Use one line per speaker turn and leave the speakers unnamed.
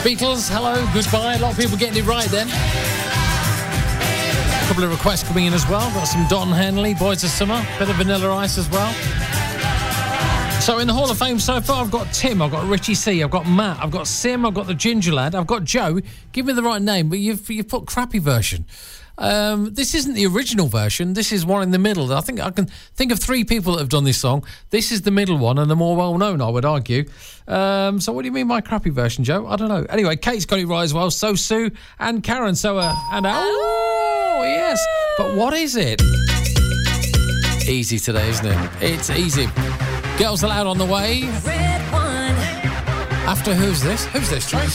Beatles, hello, goodbye. A lot of people getting it right then. A couple of requests coming in as well. Got some Don Henley, Boys of Summer, bit of Vanilla Ice as well. So in the Hall of Fame so far, I've got Tim, I've got Richie C, I've got Matt, I've got Sim, I've got the Ginger Lad, I've got Joe. Give me the right name, but you've put crappy version. This isn't the original version. This is one in the middle. I think I can think of 3 people that have done this song. This is the middle one and the more well-known, I would argue. So what do you mean by crappy version, Joe? I don't know. Anyway, Kate's got it right as well. So Sue and Karen. So, oh, yes. But what is it? Easy today, isn't it? It's easy. Girls Aloud on the way. After who's this? Who's this, Trace?